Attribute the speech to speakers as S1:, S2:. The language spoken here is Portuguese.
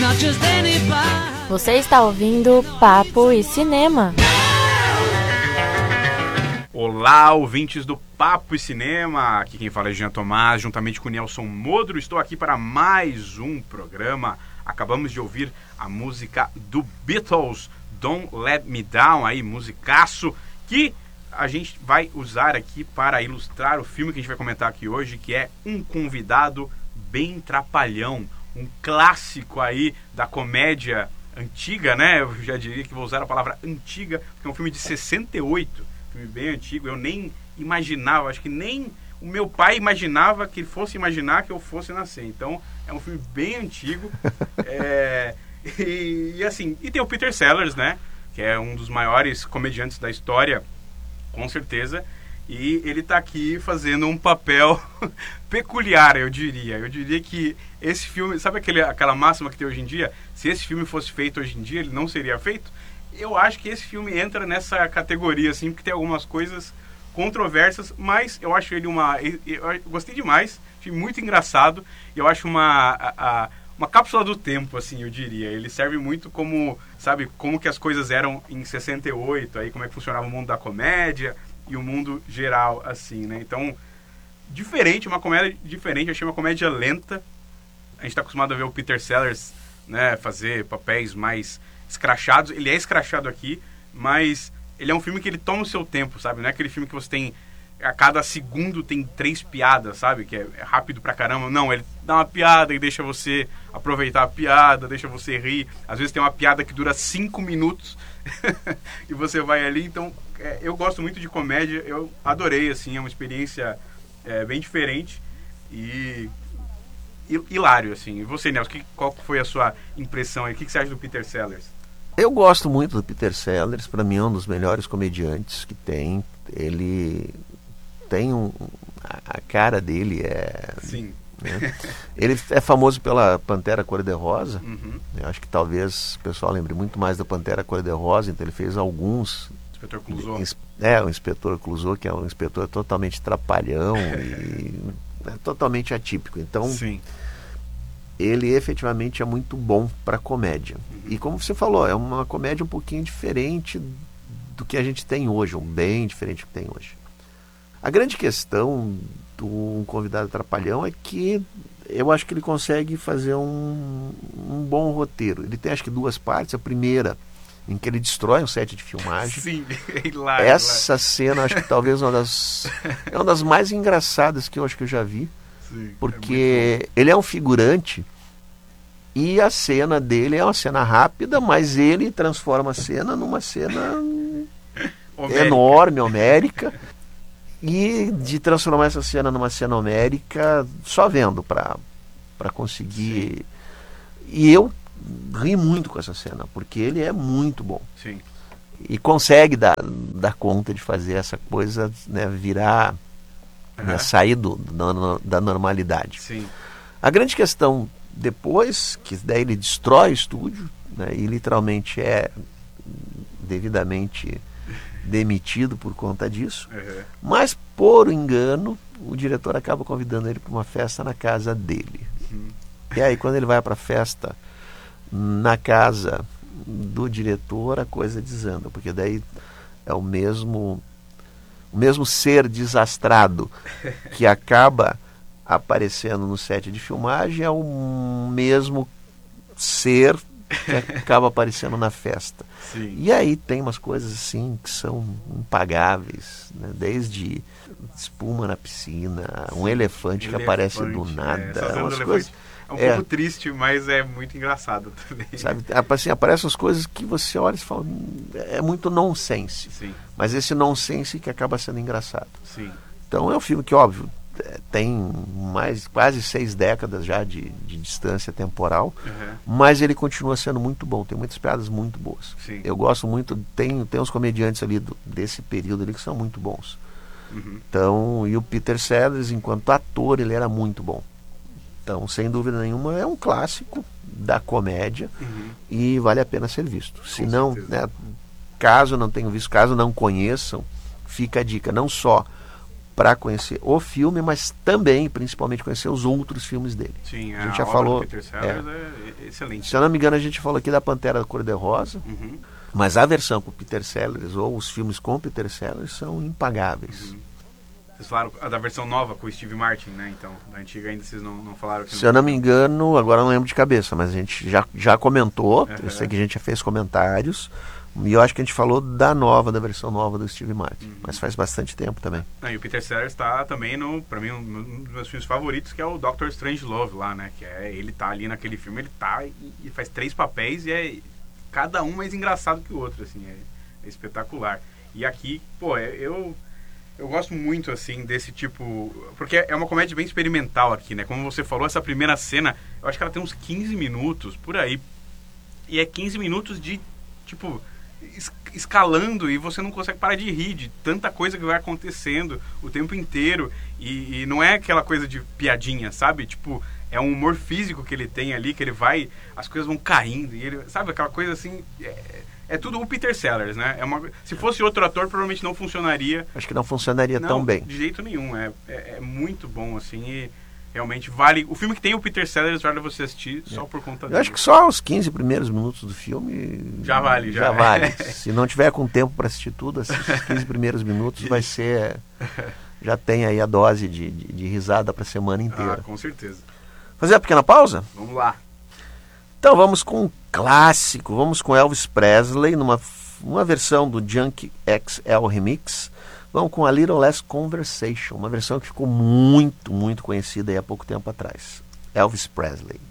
S1: Você está ouvindo Papo e Cinema.
S2: Olá, ouvintes do Papo e Cinema. Aqui quem fala é Jean Tomás, juntamente com Nelson Modro. Estou aqui para mais um programa. Acabamos de ouvir a música do Beatles, Don't Let Me Down, aí, musicaço, que a gente vai usar aqui para ilustrar o filme que a gente vai comentar aqui hoje, que é Um Convidado Bem Trapalhão, um clássico aí da comédia antiga, né? Eu já diria que vou usar a palavra antiga, porque é um filme de 68, filme bem antigo. Eu nem imaginava, acho que nem o meu pai imaginava que ele fosse imaginar que eu fosse nascer. Então, é um filme bem antigo. E assim, e tem o Peter Sellers, né? Que é um dos maiores comediantes da história, com certeza. E ele está aqui fazendo um papel peculiar, eu diria. Eu diria que esse filme... Sabe aquela máxima que tem hoje em dia? Se esse filme fosse feito hoje em dia, ele não seria feito? Eu acho que esse filme entra nessa categoria, assim, porque tem algumas coisas controversas, mas eu acho ele eu gostei demais, achei muito engraçado, e eu acho uma cápsula do tempo, assim, eu diria. Ele serve muito como, sabe, como que as coisas eram em 68, aí como é que funcionava o mundo da comédia e o mundo geral, assim, né? Então, diferente, uma comédia diferente, achei uma comédia lenta. A gente está acostumado a ver o Peter Sellers, né, fazer papéis mais escrachados. Ele é escrachado aqui, mas ele é um filme que ele toma o seu tempo, sabe? Não é aquele filme que você tem... A cada segundo tem 3 piadas, sabe? Que é rápido pra caramba. Não, ele dá uma piada e deixa você aproveitar a piada, deixa você rir. Às vezes tem uma piada que dura 5 minutos e você vai ali. Então, eu gosto muito de comédia. Eu adorei, assim. É uma experiência bem diferente e hilário, assim. E você, Nelson, qual foi a sua impressão aí? O que você acha do Peter Sellers?
S3: Eu gosto muito do Peter Sellers. Para mim é um dos melhores comediantes que tem. Ele... tem a cara dele
S2: Sim.
S3: Né? Ele é famoso pela Pantera Cor-de-Rosa.
S2: Uhum.
S3: Eu acho que talvez o pessoal lembre muito mais da Pantera Cor-de-Rosa. Então ele fez alguns...
S2: Inspetor Clouseau.
S3: O Inspetor Clouseau, que é um inspetor totalmente trapalhão e totalmente atípico. Então,
S2: sim,
S3: ele efetivamente é muito bom para comédia. E como você falou, é uma comédia um pouquinho diferente do que a gente tem hoje, bem diferente do que tem hoje. A grande questão do Convidado Trapalhão é que eu acho que ele consegue fazer um bom roteiro. Ele tem, acho que, 2 partes. A primeira, em que ele destrói um set de filmagem.
S2: Sim, hilário.
S3: Essa cena, acho que talvez é uma das mais engraçadas que eu acho que eu já vi.
S2: Sim,
S3: porque ele é um figurante e a cena dele é uma cena rápida, mas ele transforma a cena numa cena enorme, homérica. E de transformar essa cena numa cena homérica só vendo para conseguir. Sim. E eu ri muito com essa cena, porque ele é muito bom.
S2: Sim.
S3: E consegue dar conta de fazer essa coisa, né, virar, né, sair da normalidade.
S2: Sim.
S3: A grande questão, depois que daí ele destrói o estúdio, né, e literalmente é devidamente demitido por conta disso, mas por engano o diretor acaba convidando ele para uma festa na casa dele. E aí quando ele vai para a festa na casa do diretor, a coisa desanda, porque daí é o mesmo ser desastrado que acaba aparecendo no set de filmagem, é o mesmo ser que acaba aparecendo na festa.
S2: Sim.
S3: E aí tem umas coisas assim que são impagáveis, né? Desde espuma na piscina, um elefante que aparece do nada, umas coisas...
S2: É um pouco triste, mas é muito engraçado também.
S3: Sabe, assim, aparecem as coisas que você olha e fala, é muito nonsense.
S2: Sim.
S3: Mas esse nonsense que acaba sendo engraçado.
S2: Sim.
S3: Então é um filme que, óbvio, tem quase 6 décadas já de distância temporal, mas ele continua sendo muito bom, tem muitas piadas muito boas.
S2: Sim.
S3: Eu gosto muito, tem uns comediantes ali desse período ali que são muito bons. Então, e o Peter Sellers, enquanto ator, ele era muito bom. Então, sem dúvida nenhuma, é um clássico da comédia e vale a pena ser visto. Se não, né, caso não tenham visto, caso não conheçam, fica a dica, não só para conhecer o filme, mas também, principalmente, conhecer os outros filmes dele.
S2: Sim,
S3: a gente já
S2: obra
S3: falou.
S2: do Peter Sellers é excelente.
S3: Se eu não me engano, a gente falou aqui da Pantera Cor-de-Rosa, mas a versão com o Peter Sellers, ou os filmes com o Peter Sellers, são impagáveis.
S2: Vocês falaram da versão nova com o Steve Martin, né? Então, da antiga ainda vocês não falaram.
S3: Se eu não me engano, agora eu não lembro de cabeça, mas a gente já comentou, eu sei que a gente já fez comentários, e eu acho que a gente falou da versão nova do Steve Martin, mas faz bastante tempo também.
S2: E o Peter Sellers está também, pra mim, um dos meus filmes favoritos, que é o Doctor Strangelove lá, né? Que ele tá ali naquele filme, ele tá e faz 3 papéis e é cada um mais engraçado que o outro, assim, é espetacular. E aqui, pô, eu gosto muito, assim, desse tipo... Porque é uma comédia bem experimental aqui, né? Como você falou, essa primeira cena, eu acho que ela tem uns 15 minutos, por aí. E é 15 minutos de, tipo, escalando, e você não consegue parar de rir de tanta coisa que vai acontecendo o tempo inteiro. E não é aquela coisa de piadinha, sabe? Tipo, é um humor físico que ele tem ali, que ele vai... As coisas vão caindo, e ele... Sabe, aquela coisa assim... É tudo o Peter Sellers, né? Se fosse outro ator, provavelmente não funcionaria.
S3: Acho que não funcionaria tão bem.
S2: De jeito nenhum. É muito bom, assim, e realmente vale... O filme que tem o Peter Sellers vale você assistir só por conta dele.
S3: Eu acho que só os 15 primeiros minutos do filme...
S2: Já vale.
S3: Se não tiver com tempo para assistir tudo, assiste os 15 primeiros minutos, vai ser... Já tem aí a dose de risada para a semana inteira.
S2: Com certeza.
S3: Fazer a pequena pausa?
S2: Vamos lá.
S3: Então vamos com um clássico, vamos com Elvis Presley, uma versão do Junk XL Remix. Vamos com A Little Less Conversation, uma versão que ficou muito, muito conhecida aí há pouco tempo atrás. Elvis Presley.